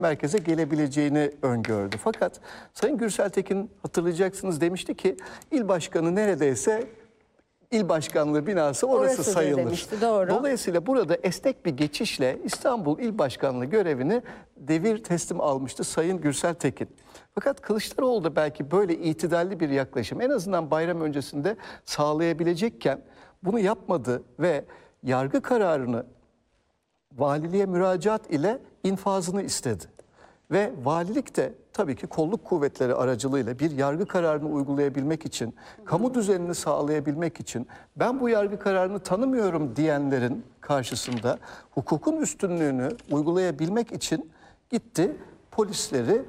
merkeze gelebileceğini öngördü. Fakat Sayın Gürsel Tekin hatırlayacaksınız demişti ki il başkanı neredeyse il başkanlığı binası orası sayılır. Demişti, doğru. Dolayısıyla burada esnek bir geçişle İstanbul İl Başkanlığı görevini devir teslim almıştı Sayın Gürsel Tekin. Fakat Kılıçdaroğlu da belki böyle itidalli bir yaklaşım en azından bayram öncesinde sağlayabilecekken bunu yapmadı ve yargı kararını valiliğe müracaat ile infazını istedi. Ve valilik de tabii ki kolluk kuvvetleri aracılığıyla bir yargı kararını uygulayabilmek için, kamu düzenini sağlayabilmek için ben bu yargı kararını tanımıyorum diyenlerin karşısında hukukun üstünlüğünü uygulayabilmek için gitti polisleri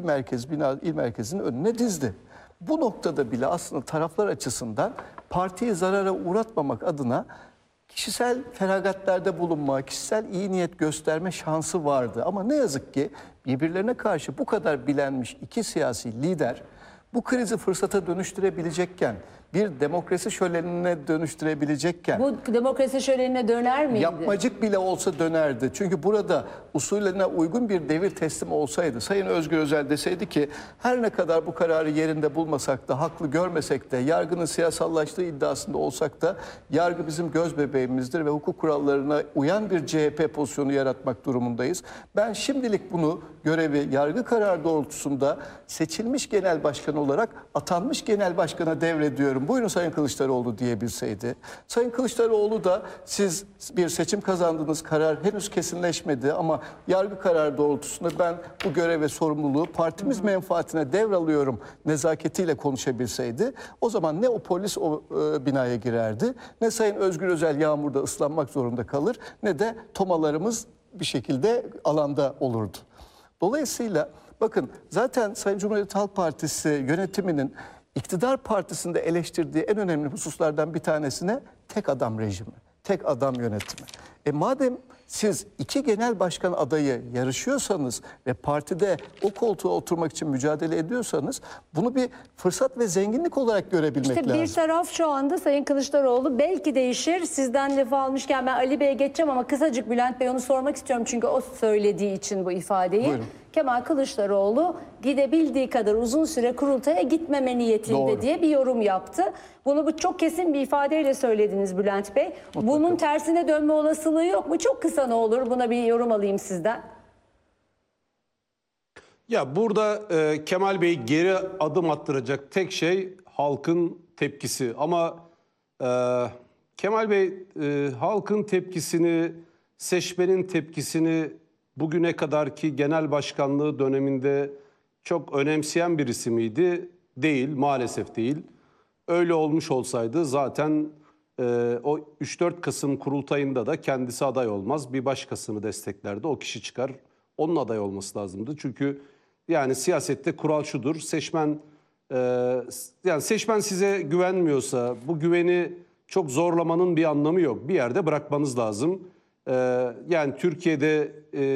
il merkezinin önüne dizdi. Bu noktada bile aslında taraflar açısından partiyi zarara uğratmamak adına kişisel feragatlarda bulunma, kişisel iyi niyet gösterme şansı vardı. Ama ne yazık ki birbirlerine karşı bu kadar bilenmiş iki siyasi lider bu krizi fırsata dönüştürebilecekken, bir demokrasi şölenine dönüştürebilecekken... Bu demokrasi şölenine döner miydi? Yapmacık bile olsa dönerdi. Çünkü burada usulüne uygun bir devir teslim olsaydı, Sayın Özgür Özel deseydi ki her ne kadar bu kararı yerinde bulmasak da, haklı görmesek de, yargının siyasallaştığı iddiasında olsak da yargı bizim göz bebeğimizdir ve hukuk kurallarına uyan bir CHP pozisyonu yaratmak durumundayız. Ben şimdilik bunu görevi yargı kararı doğrultusunda seçilmiş genel başkan olarak atanmış genel başkana devrediyorum. Buyurun Sayın Kılıçdaroğlu diyebilseydi. Sayın Kılıçdaroğlu da siz bir seçim kazandınız, karar henüz kesinleşmedi ama yargı kararı doğrultusunda ben bu görev ve sorumluluğu partimiz menfaatine devralıyorum nezaketiyle konuşabilseydi. O zaman ne o polis o binaya girerdi, ne Sayın Özgür Özel yağmurda ıslanmak zorunda kalır, ne de tomalarımız bir şekilde alanda olurdu. Dolayısıyla bakın zaten Sayın Cumhuriyet Halk Partisi yönetiminin iktidar partisinde eleştirdiği en önemli hususlardan bir tanesine tek adam rejimi, tek adam yönetimi. Madem siz iki genel başkan adayı yarışıyorsanız ve partide o koltuğa oturmak için mücadele ediyorsanız bunu bir fırsat ve zenginlik olarak görebilmek lazım. Bir taraf şu anda Sayın Kılıçdaroğlu belki değişir. Sizden lafı almışken ben Ali Bey'e geçeceğim ama kısacık Bülent Bey onu sormak istiyorum. Çünkü o söylediği için bu ifadeyi. Buyurun. Kemal Kılıçdaroğlu gidebildiği kadar uzun süre kurultaya gitmeme niyetinde Doğru. diye bir yorum yaptı. Bu çok kesin bir ifadeyle söylediniz Bülent Bey. Mutlaka. Bunun tersine dönme olasılığı yok mu? Çok kısa ne olur? Buna bir yorum alayım sizden. Ya burada Kemal Bey geri adım attıracak tek şey halkın tepkisi. Ama Kemal Bey halkın tepkisini, seçmenin tepkisini bugüne kadarki genel başkanlığı döneminde çok önemseyen birisi miydi? Değil, maalesef değil. Öyle olmuş olsaydı zaten o 3-4 Kasım kurultayında da kendisi aday olmaz. Bir başkasını desteklerdi. O kişi çıkar. Onun aday olması lazımdı. Çünkü yani siyasette kural şudur. Yani seçmen size güvenmiyorsa bu güveni çok zorlamanın bir anlamı yok. Bir yerde bırakmanız lazım. Yani Türkiye'de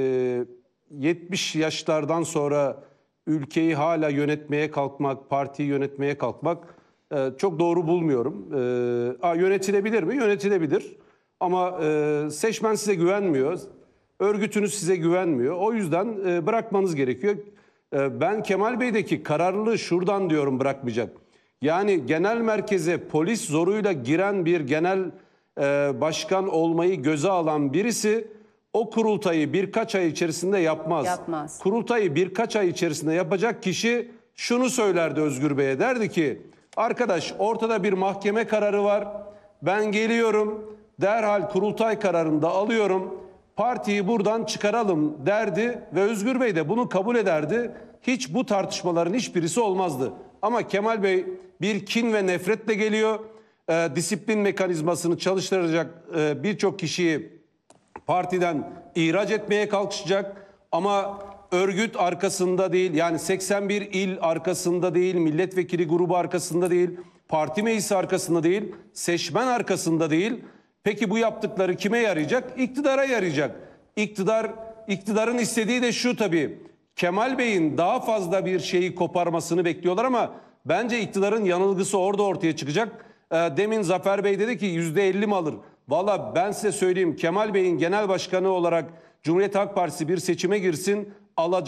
70 yaşlardan sonra ülkeyi hala yönetmeye kalkmak, partiyi yönetmeye kalkmak çok doğru bulmuyorum. Yönetilebilir mi? Yönetilebilir. Ama seçmen size güvenmiyor. Örgütünüz size güvenmiyor. O yüzden bırakmanız gerekiyor. Ben Kemal Bey'deki kararlılığı şuradan diyorum bırakmayacak. Yani genel merkeze polis zoruyla giren bir genel başkan olmayı göze alan birisi o kurultayı birkaç ay içerisinde yapmaz. Kurultayı birkaç ay içerisinde yapacak kişi şunu söylerdi Özgür Bey'e, derdi ki arkadaş ortada bir mahkeme kararı var, ben geliyorum derhal kurultay kararını da alıyorum, partiyi buradan çıkaralım derdi ve Özgür Bey de bunu kabul ederdi. Hiç bu tartışmaların hiçbirisi olmazdı. Ama Kemal Bey bir kin ve nefretle geliyor. Disiplin mekanizmasını çalıştıracak birçok kişiyi partiden ihraç etmeye kalkışacak. Ama örgüt arkasında değil, yani 81 il arkasında değil, milletvekili grubu arkasında değil, parti meclisi arkasında değil, seçmen arkasında değil. Peki bu yaptıkları kime yarayacak? İktidara yarayacak. İktidarın istediği de şu tabii. Kemal Bey'in daha fazla bir şeyi koparmasını bekliyorlar ama bence iktidarın yanılgısı orada ortaya çıkacak. Demin Zafer Bey dedi ki %50 mi alır? Valla ben size söyleyeyim, Kemal Bey'in genel başkanı olarak Cumhuriyet Halk Partisi bir seçime girsin, alacak.